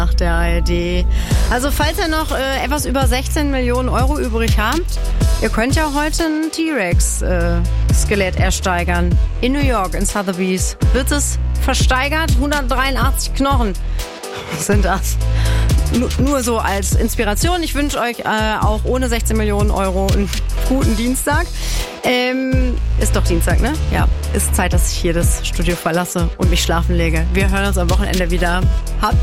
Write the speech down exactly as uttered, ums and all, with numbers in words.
Nach der A R D. Also falls ihr noch äh, etwas über sechzehn Millionen Euro übrig habt, ihr könnt ja heute ein T-Rex-Skelett äh, ersteigern. In New York, in Sotheby's, wird es versteigert. hundertdreiundachtzig Knochen sind das. N- nur so als Inspiration. Ich wünsche euch äh, auch ohne sechzehn Millionen Euro einen guten Dienstag. Ähm, ist doch Dienstag, ne? Ja, ist Zeit, dass ich hier das Studio verlasse und mich schlafen lege. Wir hören uns am Wochenende wieder. Habt